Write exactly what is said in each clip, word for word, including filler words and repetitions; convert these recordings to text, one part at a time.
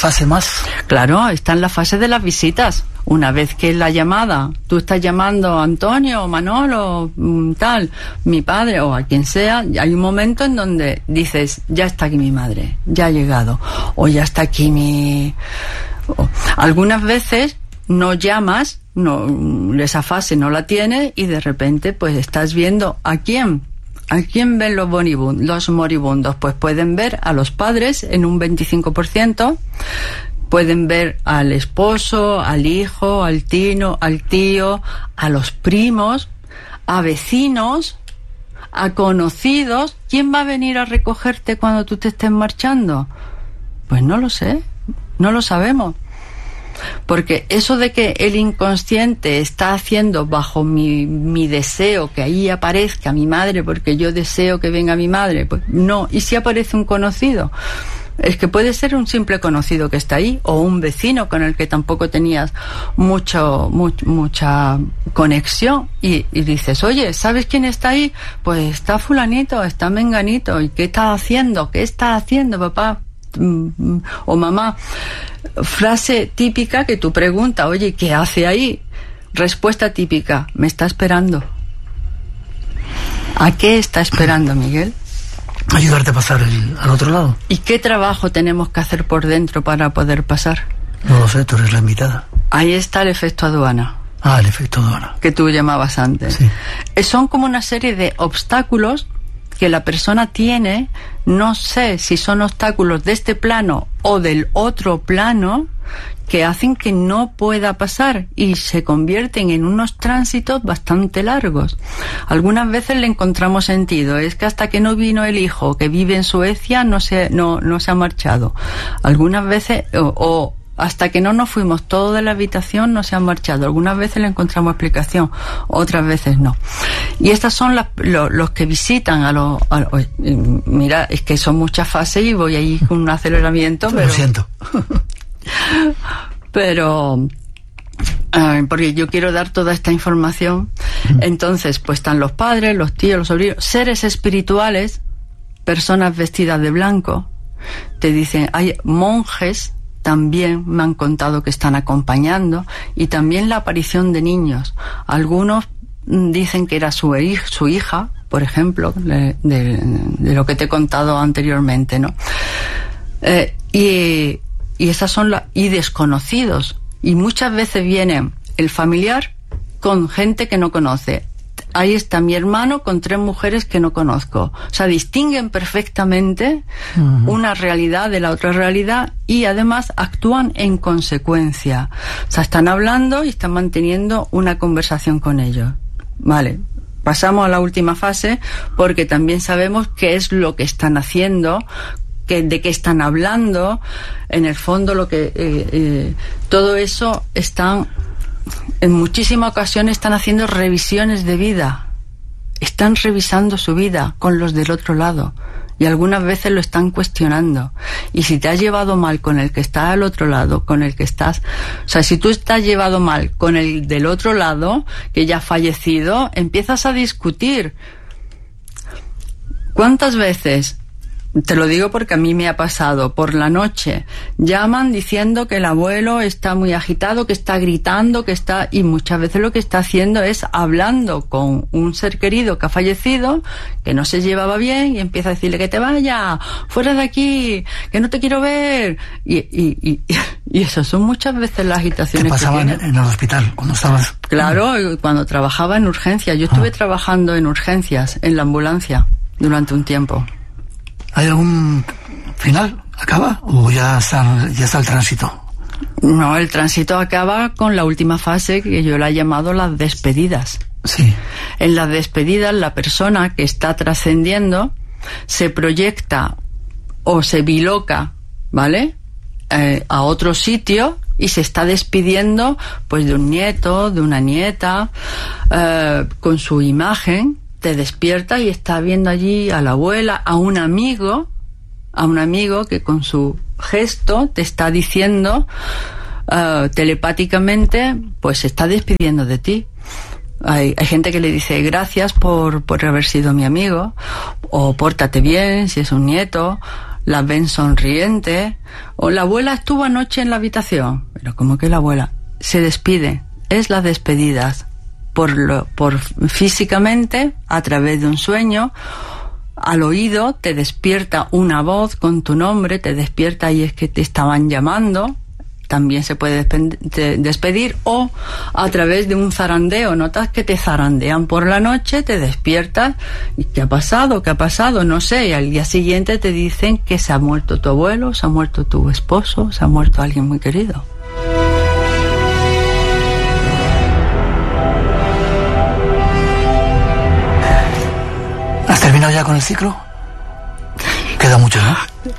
fase más. Claro, está en la fase de las visitas. Una vez que la llamada, tú estás llamando a Antonio, Manolo, tal, mi padre o a quien sea, hay un momento en donde dices, ya está aquí mi madre, ya ha llegado, o ya está aquí mi... o... Algunas veces no llamas, no, esa fase no la tienes y de repente pues estás viendo a quién. ¿A quién ven los moribundos? Los moribundos, pues pueden ver a los padres en un veinticinco por ciento, pueden ver al esposo, al hijo, al tino, al tío, a los primos, a vecinos, a conocidos. ¿Quién va a venir a recogerte cuando tú te estés marchando? Pues no lo sé, no lo sabemos. Porque eso de que el inconsciente está haciendo bajo mi, mi deseo que ahí aparezca mi madre porque yo deseo que venga mi madre, pues no. ¿Y si aparece un conocido? Es que puede ser un simple conocido que está ahí o un vecino con el que tampoco tenías mucho, much, mucha conexión y, y dices, oye, ¿sabes quién está ahí? Pues está fulanito, está menganito. ¿Y qué está haciendo? ¿Qué está haciendo, papá? O mamá. Frase típica que tú preguntas, oye, ¿qué hace ahí? Respuesta típica, me está esperando. ¿A qué está esperando, Miguel? Ayudarte a pasar el, al otro lado. ¿Y qué trabajo tenemos que hacer por dentro para poder pasar? No lo sé, tú eres la invitada. Ahí está el efecto aduana. Ah, el efecto aduana. Que tú llamabas antes. Sí. Son como una serie de obstáculos que la persona tiene, no sé si son obstáculos de este plano o del otro plano, que hacen que no pueda pasar y se convierten en unos tránsitos bastante largos. Algunas veces le encontramos sentido, es que hasta que no vino el hijo que vive en Suecia no se, no, no se ha marchado. Algunas veces, o, o hasta que no nos fuimos todos de la habitación no se han marchado. Algunas veces le encontramos explicación, otras veces no. Y estas son las, lo, los que visitan a los... A, mira, es que son muchas fases y voy ahí con un aceleramiento. Lo pero, siento. Pero... Eh, porque yo quiero dar toda esta información. Entonces, pues están los padres, los tíos, los sobrinos, seres espirituales, personas vestidas de blanco. Te dicen, hay monjes... También me han contado que están acompañando y también la aparición de niños. Algunos dicen que era su, hij- su hija, por ejemplo, de, de, de lo que te he contado anteriormente, ¿no? Eh, y, y esas son las y desconocidos. Y muchas veces viene el familiar con gente que no conoce. Ahí está mi hermano con tres mujeres que no conozco. O sea, distinguen perfectamente uh-huh. una realidad de la otra realidad y además actúan en consecuencia. O sea, están hablando y están manteniendo una conversación con ellos. Vale, pasamos a la última fase porque también sabemos qué es lo que están haciendo, que, de qué están hablando. En el fondo, lo que eh, eh, todo eso están... En muchísimas ocasiones están haciendo revisiones de vida. Están revisando su vida con los del otro lado. Y algunas veces lo están cuestionando. Y si te has llevado mal con el que está al otro lado, con el que estás... O sea, si tú estás llevado mal con el del otro lado, que ya ha fallecido, empiezas a discutir. ¿Cuántas veces... Te lo digo porque a mí me ha pasado, por la noche llaman diciendo que el abuelo está muy agitado, que está gritando, que está... Y muchas veces lo que está haciendo es hablando con un ser querido que ha fallecido, que no se llevaba bien, y empieza a decirle que te vaya, fuera de aquí, que no te quiero ver. Y, y, y, y eso son muchas veces las agitaciones que pasaban que en el hospital cuando estabas... Claro, cuando trabajaba en urgencias. Yo estuve ah. trabajando en urgencias, en la ambulancia, durante un tiempo. ¿Hay algún final? ¿Acaba? ¿O ya está, ya está el tránsito? No, el tránsito acaba con la última fase que yo la he llamado las despedidas. Sí. En las despedidas, la persona que está trascendiendo se proyecta o se biloca, ¿vale? Eh, a otro sitio y se está despidiendo, pues, de un nieto, de una nieta, eh, con su imagen. Te despierta y está viendo allí a la abuela, a un amigo, a un amigo que con su gesto te está diciendo uh, telepáticamente, pues se está despidiendo de ti. Hay, hay gente que le dice gracias por, por haber sido mi amigo, o pórtate bien si es un nieto. las ven sonrientes, o la abuela estuvo anoche en la habitación, pero como que la abuela se despide, es las despedidas, por lo, por físicamente, a través de un sueño, al oído te despierta una voz con tu nombre, te despierta y es que te estaban llamando, también se puede despedir, o a través de un zarandeo, notas que te zarandean por la noche, te despiertas, y ¿qué ha pasado? ¿Qué ha pasado? No sé, y al día siguiente te dicen que se ha muerto tu abuelo, se ha muerto tu esposo, se ha muerto alguien muy querido. ¿Has terminado ya con el ciclo? Queda mucho, ¿no?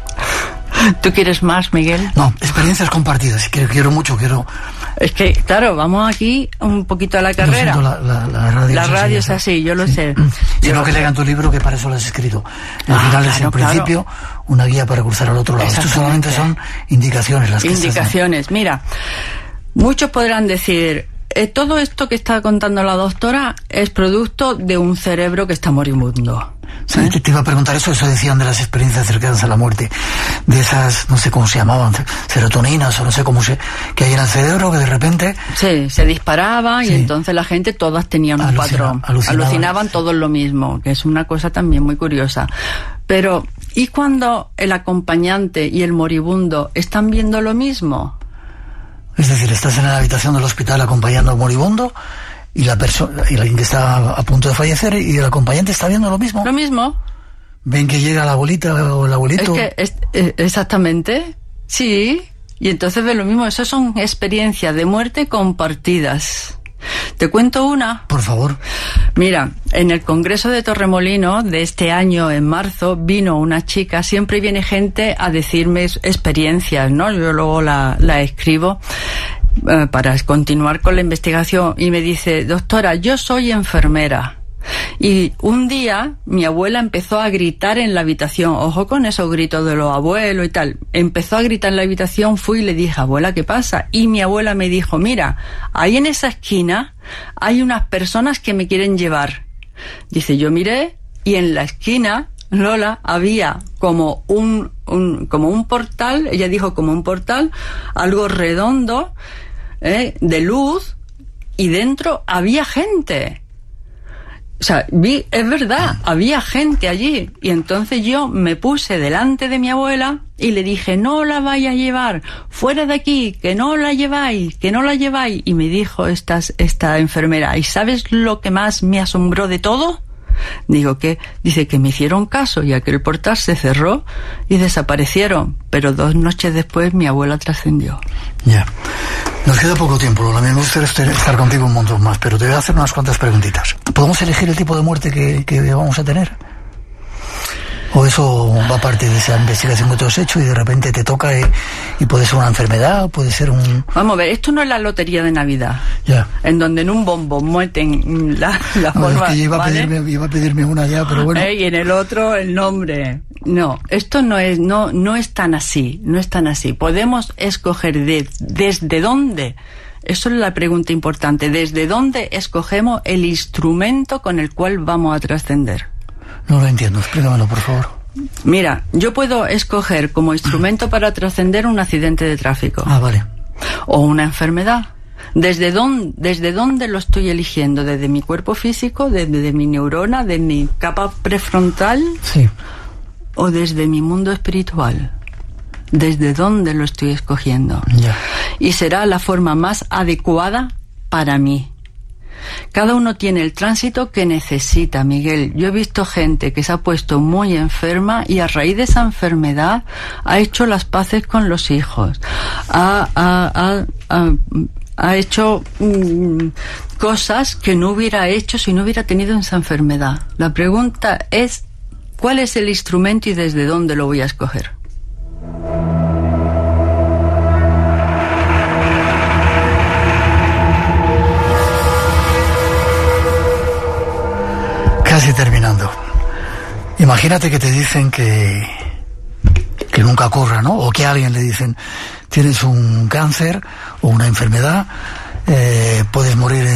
¿Tú quieres más, Miguel? No, experiencias compartidas. Quiero, quiero mucho, quiero... Es que, claro, vamos aquí un poquito a la carrera. La, la, la radio, la es, radio así, es así, yo lo sí. sé. Sino yo que lean tu libro, que para eso lo has escrito. El ah, final es, claro, en principio, claro, una guía para cruzar al otro lado. Esto solamente son indicaciones las que Indicaciones. Estás... Mira, muchos podrán decir... Eh, todo esto que está contando la doctora es producto de un cerebro que está moribundo. Sí, ¿eh? Te iba a preguntar eso, eso decían de las experiencias cercanas a la muerte, de esas, no sé cómo se llamaban, serotoninas o no sé cómo se, que hay en el cerebro que de repente... Sí, se disparaba, sí, y entonces la gente, todas tenían un Alucina, patrón. Alucinaban, alucinaban todos lo mismo, que es una cosa también muy curiosa. Pero, ¿y cuando el acompañante y el moribundo están viendo lo mismo? Es decir, estás en la habitación del hospital acompañando al moribundo y la persona, y alguien que está a punto de fallecer, y el acompañante está viendo lo mismo. Lo mismo. Ven que llega la abuelita o el abuelito. Es que es, es, exactamente, sí. Y entonces ven lo mismo. Esas son experiencias de muerte compartidas. ¿Te cuento una? Por favor. Mira, en el Congreso de Torremolinos de este año, en marzo, vino una chica, siempre viene gente a decirme experiencias, ¿no? Yo luego la, la escribo eh, para continuar con la investigación, y me dice, doctora, yo soy enfermera. Y un día mi abuela empezó a gritar en la habitación, ojo con esos gritos de los abuelos y tal, empezó a gritar en la habitación, fui y le dije, abuela, ¿qué pasa? Y mi abuela me dijo, mira, ahí en esa esquina hay unas personas que me quieren llevar. Dice, yo miré y en la esquina, Lola, había como un, un como un portal, ella dijo como un portal, algo redondo, eh, de luz, y dentro había gente. O sea, vi, es verdad, había gente allí. Y entonces yo me puse delante de mi abuela y le dije, no la vaya a llevar, fuera de aquí, que no la lleváis, que no la lleváis. Y me dijo esta, esta enfermera, ¿y sabes lo que más me asombró de todo? Digo, ¿qué? Dice que me hicieron caso y aquel portal se cerró y desaparecieron. Pero dos noches después mi abuela trascendió. Ya. Nos queda poco tiempo, Lola. Me gustaría estar contigo un montón más, pero te voy a hacer unas cuantas preguntitas. ¿Podemos elegir el tipo de muerte que, que vamos a tener? ¿O eso va parte de esa investigación que tú has hecho y de repente te toca y, y puede ser una enfermedad, puede ser un... Vamos a ver, esto no es la lotería de Navidad, ya, en donde en un bombo meten la, la no, forma... Es que yo iba, ¿vale? a pedirme, iba a pedirme una ya, pero bueno... Eh, y en el otro el nombre. No, esto no es, no, no es tan así, no es tan así. Podemos escoger de, desde dónde... Eso es la pregunta importante. ¿Desde dónde escogemos el instrumento con el cual vamos a trascender? No lo entiendo, explícamelo, por favor. Mira, yo puedo escoger como instrumento para trascender un accidente de tráfico. Ah, vale. O una enfermedad. ¿Desde dónde, desde dónde lo estoy eligiendo? ¿Desde mi cuerpo físico? ¿Desde de mi neurona? ¿De mi capa prefrontal? Sí. ¿O desde mi mundo espiritual? ¿Desde dónde lo estoy escogiendo? Ya. Y será la forma más adecuada para mí. Cada uno tiene el tránsito que necesita, Miguel. Yo he visto gente que se ha puesto muy enferma y a raíz de esa enfermedad ha hecho las paces con los hijos. Ha, ha, ha, ha, ha hecho mmm, cosas que no hubiera hecho si no hubiera tenido esa enfermedad. La pregunta es, ¿cuál es el instrumento y desde dónde lo voy a escoger? Casi terminando. Imagínate que te dicen que que nunca ocurra, ¿no? O que a alguien le dicen, tienes un cáncer o una enfermedad, eh, puedes morir en